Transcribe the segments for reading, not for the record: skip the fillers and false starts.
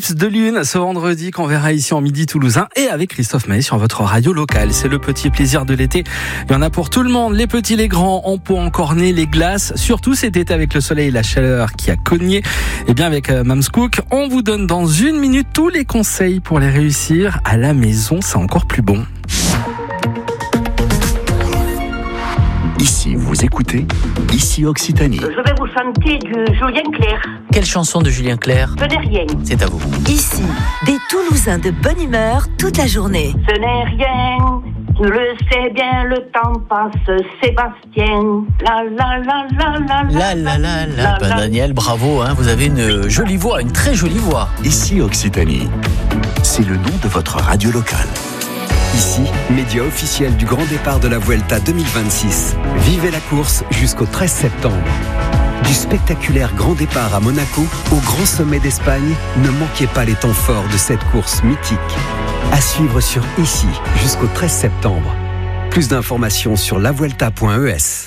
Eclipse de lune ce vendredi qu'on verra ici en Midi toulousain et avec Christophe Maé sur votre radio locale. C'est le petit plaisir de l'été. Il y en a pour tout le monde, les petits, les grands, en pot, en cornet, les glaces. Surtout cet été avec le soleil et la chaleur qui a cogné. Et bien avec Mams Cook, on vous donne dans une minute tous les conseils pour les réussir à la maison. C'est encore plus bon. Ici, vous écoutez Ici Occitanie. Je vais vous chanter du Julien Clerc. Quelle chanson de Julien Clerc? Ce n'est rien. C'est à vous. Ici, des Toulousains de bonne humeur toute la journée. Ce n'est rien. Tu le sais bien, le temps passe, Sébastien. La la la la la La la la la. Ben Daniel, bravo, hein, vous avez une jolie voix, une très jolie voix. Ici Occitanie. C'est le nom de votre radio locale. Ici, média officiel du grand départ de la Vuelta 2026. Vivez la course jusqu'au 13 septembre. Du spectaculaire grand départ à Monaco au grand sommet d'Espagne, ne manquez pas les temps forts de cette course mythique. À suivre sur Ici jusqu'au 13 septembre. Plus d'informations sur lavuelta.es.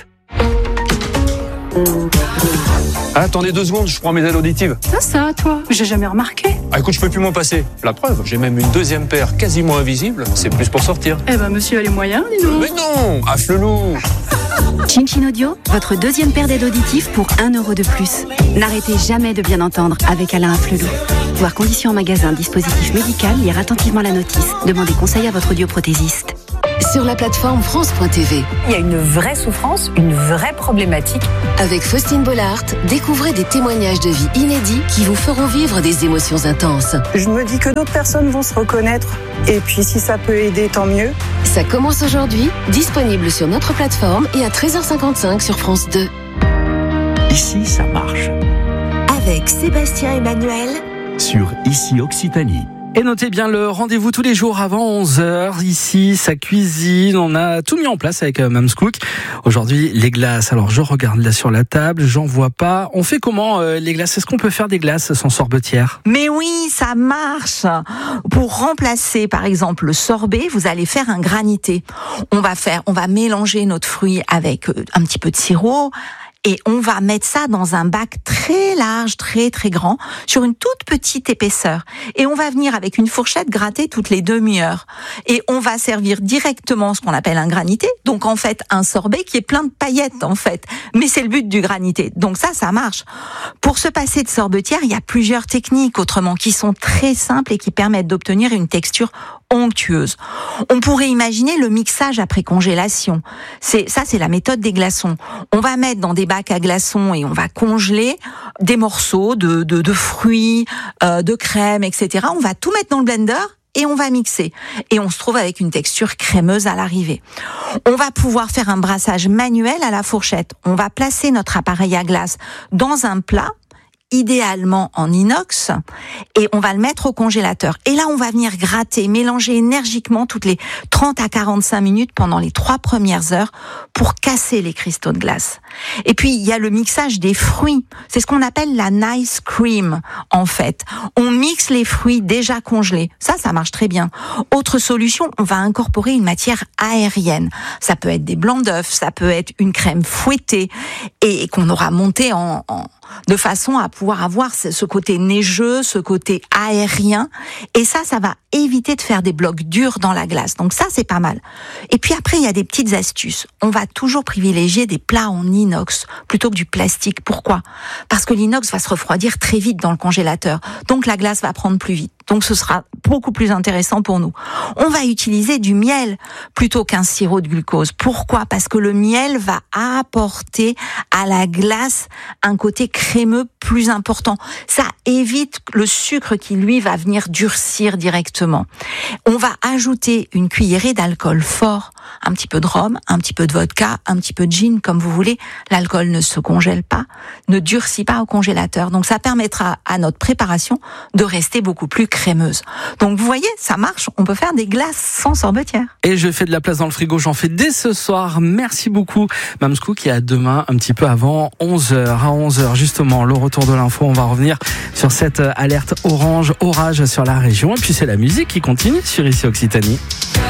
Attendez 2 secondes, je prends mes aides auditives. Ça, toi, j'ai jamais remarqué. Ah écoute, je peux plus m'en passer. La preuve, j'ai même une 2e paire quasiment invisible. C'est plus pour sortir. Eh ben, monsieur a les moyens, dis donc. Mais non, afflelou. Chin Audio, votre 2e paire d'aides auditives pour 1 € de plus. N'arrêtez jamais de bien entendre avec Alain Afflelou. Voir conditions en magasin, dispositif médical, lire attentivement la notice. Demandez conseil à votre audioprothésiste. Sur la plateforme France.tv. Il y a une vraie souffrance, une vraie problématique. Avec Faustine Bollard, découvrez des témoignages de vie inédits qui vous feront vivre des émotions intenses. Je me dis que d'autres personnes vont se reconnaître. Et puis si ça peut aider, tant mieux. Ça commence aujourd'hui, disponible sur notre plateforme et à 13h55 sur France 2. Ici, ça marche. Avec Sébastien Emmanuel. Sur Ici Occitanie. Et notez bien le rendez-vous tous les jours avant 11h. Ici, sa cuisine. On a tout mis en place avec Mams Cook. Aujourd'hui, les glaces. Alors, je regarde là sur la table. J'en vois pas. On fait comment les glaces? Est-ce qu'on peut faire des glaces sans sorbetière? Mais oui, ça marche. Pour remplacer, par exemple, le sorbet, vous allez faire un granité. On va mélanger notre fruit avec un petit peu de sirop. Et on va mettre ça dans un bac très large, très très grand, sur une toute petite épaisseur. Et on va venir avec une fourchette gratter toutes les demi-heures. Et on va servir directement ce qu'on appelle un granité. Donc en fait, un sorbet qui est plein de paillettes en fait. Mais c'est le but du granité. Donc ça marche. Pour se passer de sorbetière, il y a plusieurs techniques autrement qui sont très simples et qui permettent d'obtenir une texture onctueuse. On pourrait imaginer le mixage après congélation. C'est la méthode des glaçons. On va mettre dans des bacs à glaçons et on va congeler des morceaux de fruits, de crème, etc. On va tout mettre dans le blender et on va mixer. Et on se trouve avec une texture crémeuse à l'arrivée. On va pouvoir faire un brassage manuel à la fourchette. On va placer notre appareil à glace dans un plat, idéalement en inox, et on va le mettre au congélateur. Et là, on va venir gratter, mélanger énergiquement toutes les 30 à 45 minutes pendant les 3 premières heures pour casser les cristaux de glace. Et puis, il y a le mixage des fruits. C'est ce qu'on appelle la nice cream, en fait. On mixe les fruits déjà congelés. Ça marche très bien. Autre solution, on va incorporer une matière aérienne. Ça peut être des blancs d'œufs, ça peut être une crème fouettée et qu'on aura monté de façon à pouvoir avoir ce côté neigeux, ce côté aérien. Et ça va éviter de faire des blocs durs dans la glace. Donc ça, c'est pas mal. Et puis après, il y a des petites astuces. On va toujours privilégier des plats en inox plutôt que du plastique. Pourquoi? Parce que l'inox va se refroidir très vite dans le congélateur. Donc la glace va prendre plus vite. Donc ce sera beaucoup plus intéressant pour nous. On va utiliser du miel plutôt qu'un sirop de glucose. Pourquoi? Parce que le miel va apporter à la glace un côté crémeux plus important. Ça évite le sucre qui, lui, va venir durcir directement. On va ajouter une cuillerée d'alcool fort, un petit peu de rhum, un petit peu de vodka, un petit peu de gin, comme vous voulez. L'alcool ne se congèle pas, ne durcit pas au congélateur. Donc ça permettra à notre préparation de rester beaucoup plus crémeuse. Donc vous voyez, ça marche. On peut faire des glaces sans sorbetière. Et je fais de la place dans le frigo. J'en fais dès ce soir. Merci beaucoup, Mams Cook. Et à demain, un petit peu avant 11h. À 11h, justement, le retour de l'info. On va revenir sur cette alerte orange, orage sur la région. Et puis c'est la musique qui continue sur Ici Occitanie.